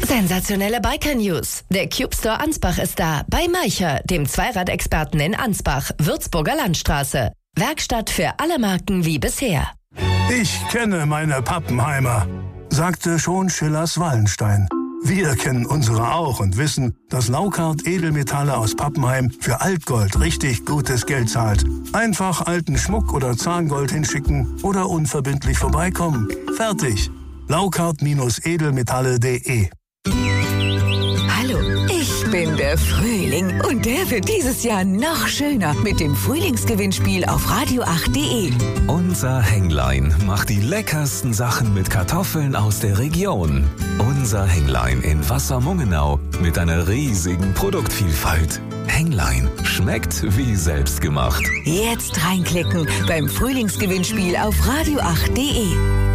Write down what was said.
Sensationelle Biker-News. Der Cube Store Ansbach ist da. Bei Maicher, dem Zweiradexperten in Ansbach, Würzburger Landstraße. Werkstatt für alle Marken wie bisher. Ich kenne meine Pappenheimer, sagte schon Schillers Wallenstein. Wir kennen unsere auch und wissen, dass Laukart Edelmetalle aus Pappenheim für Altgold richtig gutes Geld zahlt. Einfach alten Schmuck oder Zahngold hinschicken oder unverbindlich vorbeikommen. Fertig. Laukart-edelmetalle.de. Hallo, ich bin der Frühling und der wird dieses Jahr noch schöner mit dem Frühlingsgewinnspiel auf radio8.de. Unser Hänglein macht die leckersten Sachen mit Kartoffeln aus der Region. Unser Hänglein in Wassermungenau mit einer riesigen Produktvielfalt. Hänglein schmeckt wie selbstgemacht. Jetzt reinklicken beim Frühlingsgewinnspiel auf radio8.de.